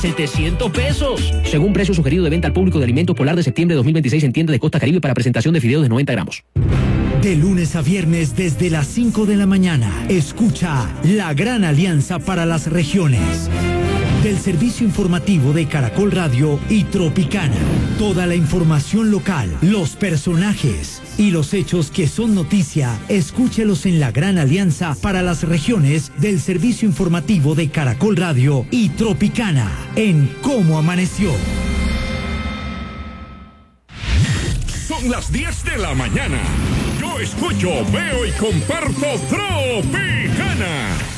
700 pesos. Según precio sugerido de venta al público de Alimentos Polar de septiembre de 2026 en tienda de Costa Caribe para presentación de fideos de 90 gramos. De lunes a viernes desde las 5 de la mañana, escucha La Gran Alianza para las Regiones. Del servicio informativo de Caracol Radio y Tropicana. Toda la información local, los personajes y los hechos que son noticia, escúchelos en La Gran Alianza para las Regiones del servicio informativo de Caracol Radio y Tropicana en Cómo Amaneció. Son las 10 de la mañana. Yo escucho, veo y comparto Tropicana.